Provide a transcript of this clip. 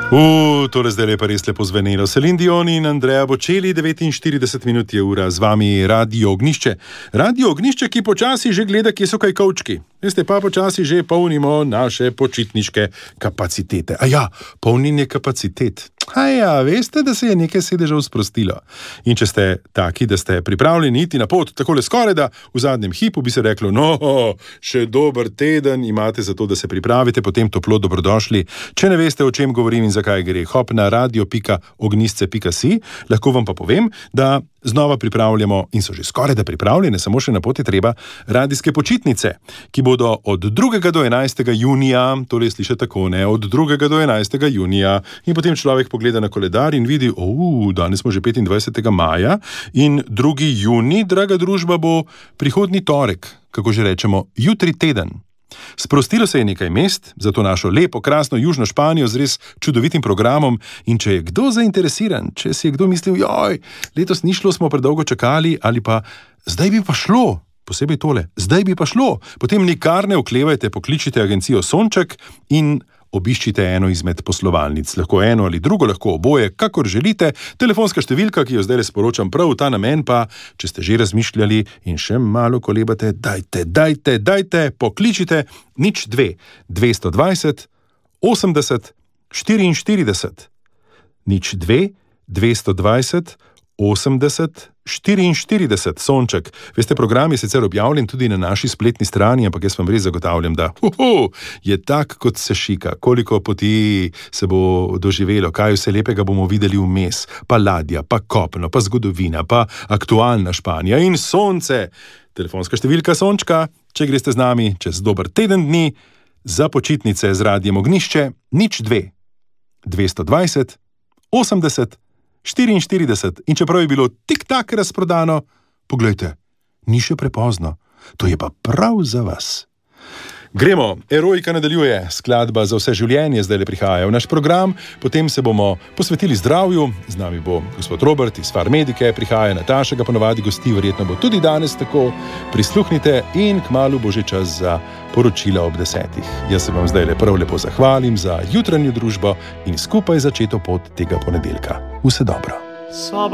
Tole zdaj pa res lepo zvenelo. Celine Dion in Andrea Bocelli, 49 minut je ura, z vami Radio Ognjišče. Radio Ognjišče, ki počasi že gleda, kje so kaj kovčki. Veste, pa počasi že polnimo naše počitniške kapacitete. Polnjenje kapacitet. Veste, da se je nekaj sedežev sprostilo. In če ste taki, da ste pripravljeni iti na pot, takole skoraj da v zadnjem hipu bi se reklo, še dober teden imate za to, da se pripravite, potem toplo dobrodošli. Če ne veste, o čem govorim in zakaj gre, hop na radio.ognjisce.si, lahko vam pa povem, da znova pripravljamo in so že skoraj da pripravljene, samo še na poti treba radijske počitnice, ki bodo od 2. do 11. junija, torej sliše tako, ne, od 2. do 11. junija, in potem človek pogleda na koledar in vidi, danes smo že 25. maja in 2. junij, draga družba, bo prihodnji torek, kako že rečemo, jutri teden. Sprostilo se je nekaj mest za to našo lepo, krasno južno Španijo z res čudovitim programom in če je kdo zainteresiran, če si je kdo mislil, letos ni šlo, smo predolgo čakali ali pa zdaj bi pa šlo, posebej tole, zdaj bi pa šlo, potem nikar ne oklevajte, pokličite agencijo Sonček in obiščite eno izmed poslovalnic, lahko eno ali drugo, lahko oboje, kakor želite. Telefonska številka, ki jo zdaj le sporočam prav v ta namen, pa, če ste že razmišljali in še malo kolebate, dajte, pokličite 02 220 80 44. 02 220 80 44, Sonček. Veste, program je sicer objavljen tudi na naši spletni strani, ampak jaz vam res zagotavljam, da je tak, kot se šika, koliko poti se bo doživelo, kaj vse lepega bomo videli vmes, pa ladja, pa kopno, pa zgodovina, pa aktualna Španija in sonce. Telefonska številka Sončka, če greste z nami čez dober teden dni, za počitnice z Radiem Ognjišče, 02 220 80 44. In čeprav je bilo tik-tak razprodano, poglejte, ni še prepozno. To je pa prav za vas. Gremo, Erojka nadaljuje, skladba za vse življenje zdaj le prihaja v naš program, potem se bomo posvetili zdravju, z nami bo gospod Robert iz Farmedike, prihaja Nataša, ga ponovadi gosti, verjetno bo tudi danes tako, prisluhnite in kmalu bo že čas za poročila ob 10. Jaz se vam zdaj le prav lepo zahvalim za jutranjo družbo in skupaj začeto pot tega ponedeljka. Vse dobro.